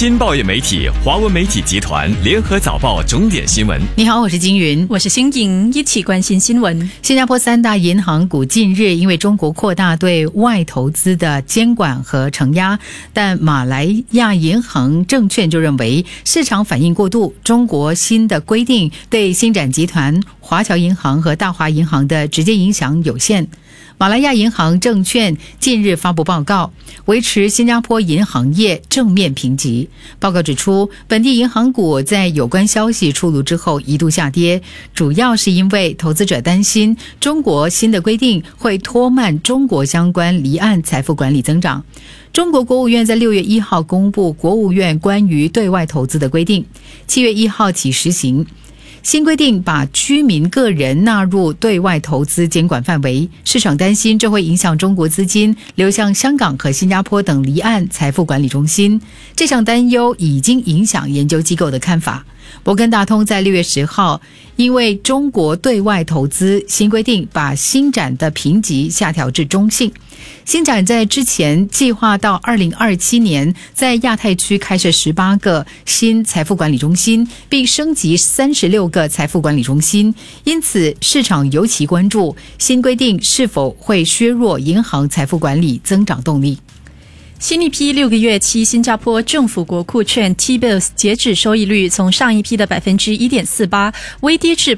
新报业媒体华文媒体集团联合早报重点新闻。 你好，我是金云， 我是新颖，一起关心新闻。 新加坡三大银行股近日因为中国扩大对外投资的监管和承压，但马来亚银行证券就认为市场反应过度，中国新的规定对星展集团、华侨银行和大华银行的直接影响有限。马来亚银行证券近日发布报告，维持新加坡银行业正面评级。报告指出，本地银行股在有关消息出炉之后一度下跌，主要是因为投资者担心中国新的规定会拖慢中国相关离岸财富管理增长。中国国务院在6月1号公布国务院关于对外投资的规定，7月1号起实行。新规定把居民个人纳入对外投资监管范围，市场担心这会影响中国资金流向香港和新加坡等离岸财富管理中心。这项担忧已经影响研究机构的看法。摩根大通在6月10号因为中国对外投资新规定，把星展的评级下调至中性。星展在之前计划到2027年在亚太区开设18个新财富管理中心，并升级36个财富管理中心，因此市场尤其关注新规定是否会削弱银行财富管理增长动力。 新一批6个月期新加坡政府国库券 T-bills 截止收益率从上一批的 1.48% 微跌至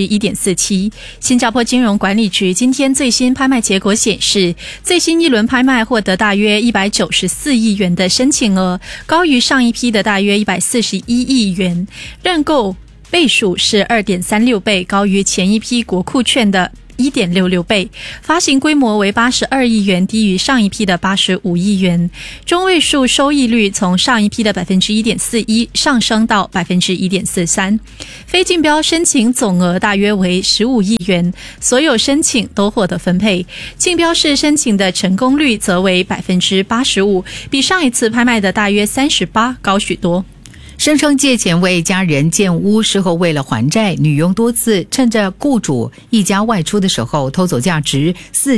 1.47%。新加坡金融管理局今天最新拍卖结果显示，最新一轮拍卖获得大约194亿元的申请额，高于上一批的大约141亿元，认购倍数是 2.36 倍，高于前一批国库券的1.66 倍，发行规模为82亿元，低于上一批的85亿元。中位数收益率从上一批的 1.41% 上升到 1.43%。非竞标申请总额大约为15亿元，所有申请都获得分配。竞标式申请的成功率则为 85%， 比上一次拍卖的大约 38% 高许多。 声称借钱为家人建屋，事后为了还债，女佣多次趁着雇主一家外出的时候偷走价值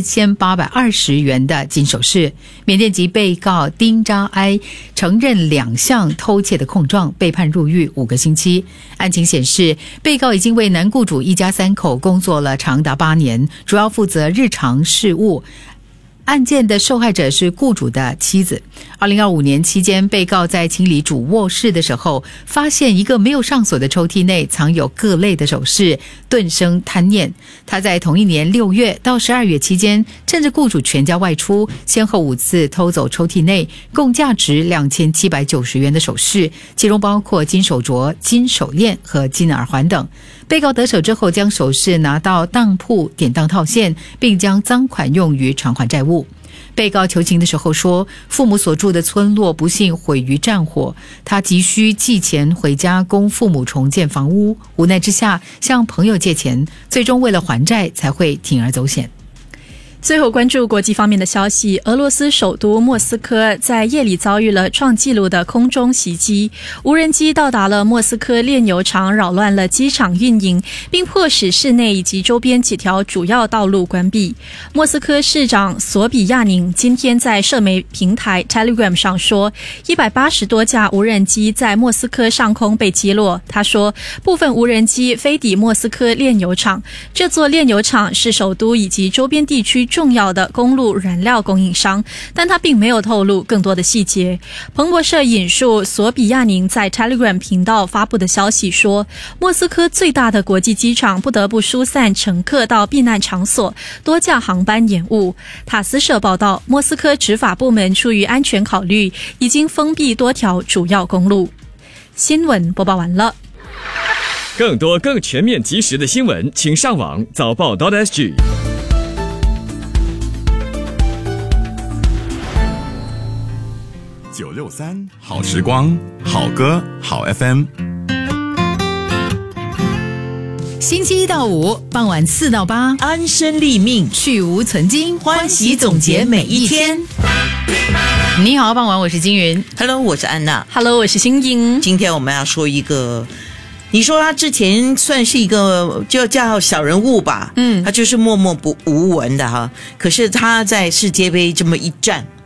4820元的金首饰。缅甸籍被告丁扎埃承认2项偷窃的控状，被判入狱5个星期。案情显示，被告已经为男雇主一家3口工作了长达8年，主要负责日常事务。案件的受害者是雇主的妻子。2025年期间，被告在清理主卧室的时候，发现一个没有上锁的抽屉内藏有各类的首饰，顿生贪念。他在同一年6月到12月期间，趁着雇主全家外出，先后5次偷走抽屉内共价值2790元的首饰，其中包括金手镯、金手链和金耳环等。被告得手之后，将首饰拿到当铺典当套现，并将赃款用于偿还债务。被告求情的时候说，父母所住的村落不幸毁于战火，他急需寄钱回家供父母重建房屋，无奈之下向朋友借钱，最终为了还债才会铤而走险。 最后关注国际方面的消息，俄罗斯首都莫斯科在夜里遭遇了创纪录的空中袭击，无人机到达了莫斯科炼油厂，扰乱了机场运营，并迫使市内以及周边几条主要道路关闭。莫斯科市长索比亚宁今天在社媒平台 Telegram 上说，180多架无人机在莫斯科上空被击落。他说，部分无人机飞抵莫斯科炼油厂，这座炼油厂是首都以及周边地区重要的公路燃料供应商，但他并没有透露更多的细节。彭博社引述索比亚宁在 Telegram 频道发布的消息说，莫斯科最大的国际机场不得不疏散乘客到避难场所，多架航班延误。塔斯社报道，莫斯科执法部门出于安全考虑，已经封闭多条主要公路。新闻播报完了。 更多更全面及时的新闻，请上网早报 .sg。 963好时光，好歌，好 FM。 星期1到5傍晚4到8， 安身立命， 去无存菁， 欢喜总结每一天。 你好，傍晚，我是金云。 Hello， 我是安娜。 Hello， 我是新英。 今天我们要说一个，你说他之前算是一个就叫小人物吧，他就是默默无闻的哈。可是他在世界杯这么一战，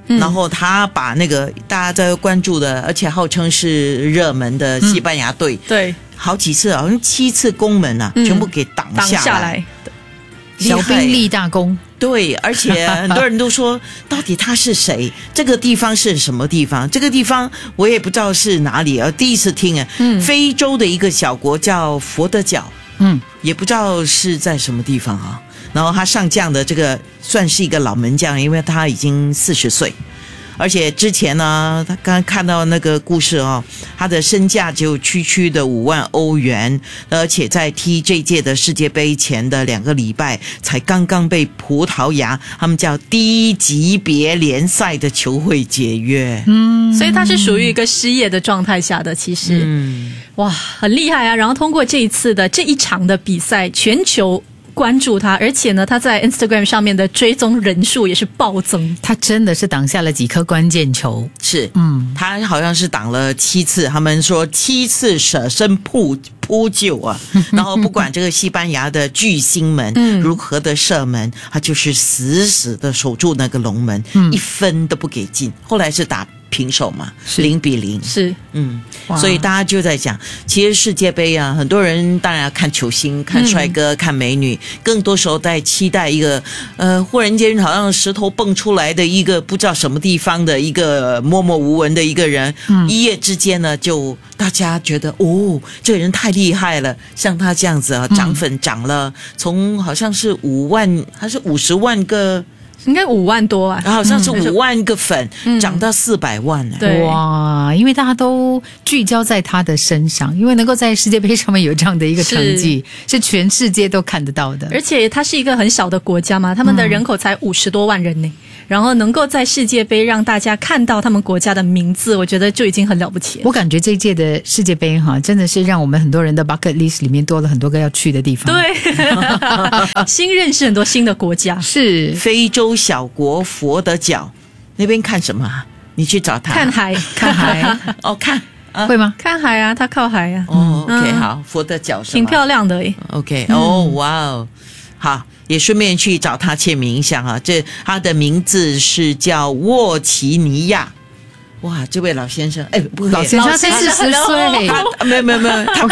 然后他把那个大家在关注的，而且号称是热门的西班牙队， 对， 好几次好像7次攻门啊，全部给挡下来。 小兵立大功。 对，而且很多人都说，到底他是谁？这个地方是什么地方？这个地方我也不知道是哪里啊，第一次听啊。非洲的一个小国叫佛得角，也不知道是在什么地方啊。然后他上将的这个算是一个老门将，因为他已经40岁。而且之前呢，他刚刚看到那个故事哦，他的身价只有区的5万欧元，而且在踢这届的世界杯前的2个礼拜，才刚刚被葡萄牙他们叫低级别联赛的球会解约。 所以他是属于一个失业的状态下的，其实，哇，很厉害啊！然后通过这一场的比赛，全球关注他，而且呢，他在 Instagram 上面的追踪人数也是暴增。 他真的是挡下了几颗关键球， 是，他好像是挡了7次，他们说7次舍身扑救啊。然后不管这个西班牙的巨星们如何的射门，他就是死的守住那个龙门，一分都不给进。后来是打平手嘛，0-0， 是， 所以大家就在讲，其实世界杯啊，很多人当然要看球星、看帅哥、看美女，更多时候在期待一个忽然间好像石头蹦出来的一个不知道什么地方的一个默默无闻的一个人，一夜之间呢，就大家觉得哦，这个人太厉害了，像他这样子啊，涨粉涨了，从好像是5万还是50万个。 应该5万多啊， 好像是5万个粉，涨到400万了。 对， 哇！因为大家都聚焦在他的身上，因为能够在世界杯上面有这样的一个成绩，是全世界都看得到的。 而且它是一个很小的国家嘛，他们的人口才50多万人呢。然后能够在世界杯让大家看到他们国家的名字，我觉得就已经很了不起了。 我感觉这一届的世界杯哈，真的是让我们很多人的 bucket list 里面多了很多个要去的地方。 对，新认识很多新的国家。 是非洲小国佛得角那边看什么？你去找他看海，看海哦，看。 会吗？ 看海啊，它靠海啊。 OK， 好，佛得角是吗？ 挺漂亮的耶。 OK，哇哦，好。也顺便去找他签名一下哈，他的名字是叫沃奇尼亚。哇，这位老先生，不， 老先生才40岁， 没有，他